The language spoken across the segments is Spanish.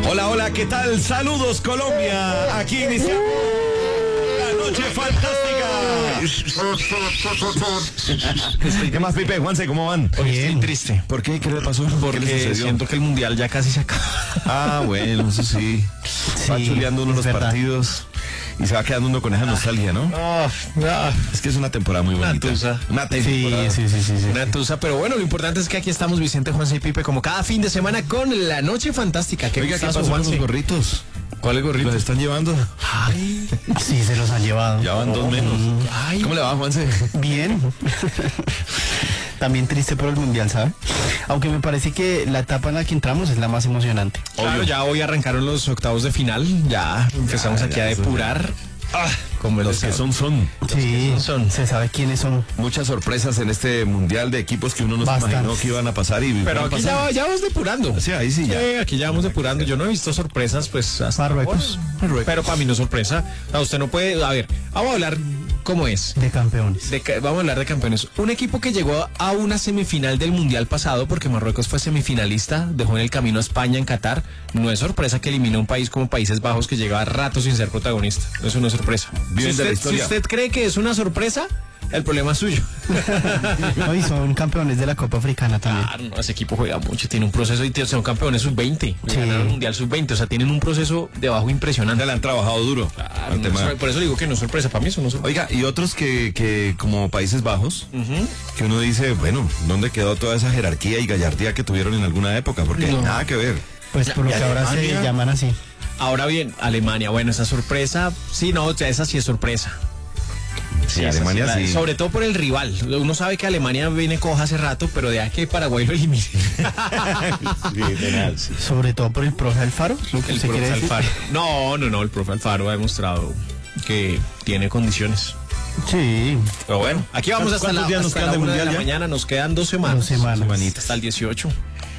Hola, hola, ¿qué tal? Saludos, Colombia. Aquí iniciamos la noche fantástica. ¿Qué más, Pipe? Juanse, ¿cómo van? Oye, estoy triste. ¿Por qué? ¿Qué le pasó? Porque siento que el mundial ya casi se acaba. Ah, bueno, eso sí. Va chuleando uno los partidos y se va quedando uno con esa nostalgia, ¿no? Es que es una temporada muy bonita. Una temporada. Sí. Una tusa, pero bueno, lo importante es que aquí estamos Vicente, Juanse y Pipe como cada fin de semana con la noche fantástica. Oiga, ¿qué pasó con los gorritos? ¿Cuáles gorritos? ¿Los están llevando? Ay, sí, se los han llevado. Ya van dos menos. Ay. ¿Cómo le va, Juanse? Bien. También triste por el mundial, ¿sabe? Aunque me parece que la etapa en la que entramos es la más emocionante. Claro, ya hoy arrancaron los octavos de final. Ya empezamos aquí a depurar. Como Los que son. Sí, se sabe quiénes son. Muchas sorpresas en este mundial de equipos que uno no se imaginó que iban a pasar. Pero aquí ya vamos depurando. Sí, ahí sí ya. Aquí ya vamos depurando. Yo no he visto sorpresas, pues hasta Marruecos. Pero para mí no es sorpresa. No, usted no puede. A ver, vamos a hablar cómo es. De campeones. Vamos a hablar de campeones. Un equipo que llegó a una semifinal del mundial pasado, porque Marruecos fue semifinalista, dejó en el camino a España en Qatar. No es sorpresa que eliminó un país como Países Bajos que lleva rato sin ser protagonista. Eso no es sorpresa. Si usted cree que es una sorpresa, el problema es suyo. No, y son campeones de la Copa Africana también. Claro, no, ese equipo juega mucho, tiene un proceso y son campeones sub-20. Ganaron el mundial sub-20, o sea, tienen un proceso de abajo impresionante. Le han trabajado duro. Claro, por eso digo que no es sorpresa, para mí eso no es sorpresa. Oiga, y otros que como Países Bajos, que uno dice, bueno, ¿dónde quedó toda esa jerarquía y gallardía que tuvieron en alguna época? Porque nada que ver. Pues por lo que ahora se llaman así. Ahora bien, Alemania, bueno, esa sorpresa, sí, no, esa sí es sorpresa. Sí, Alemania sí. Sobre todo por el rival. Uno sabe que Alemania viene coja hace rato, pero de aquí Paraguay lo elimine. Sobre todo por el profe Alfaro, lo que El usted profe quiere decir. Alfaro. No, el profe Alfaro ha demostrado que tiene condiciones. Sí. Pero bueno, aquí vamos hasta la 1 de la mañana, nos quedan 2 semanas. 2 semanas. Hasta el 18.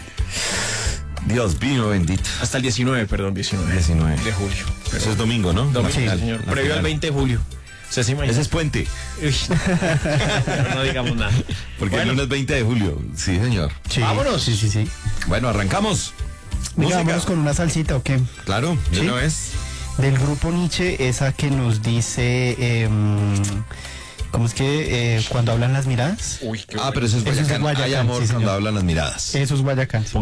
Dios mío bendito. Hasta el 19 de julio. Eso es domingo, ¿no? Domingo, Sí, señor. Previo al 20 de julio. Ese es puente. No digamos nada. Porque el lunes 20 de julio. Sí, señor. Sí. Vámonos. Sí. Bueno, arrancamos. Venga, Música. vámonos con una salsita, ¿o qué? Claro, de una vez. Del grupo Nietzsche, esa que nos dice... ¿cómo es que cuando hablan las miradas? Uy, qué Pero eso es Eso es Guayacán. Guayacán, Hay amor sí, cuando señor. hablan las miradas. Eso es Guayacán.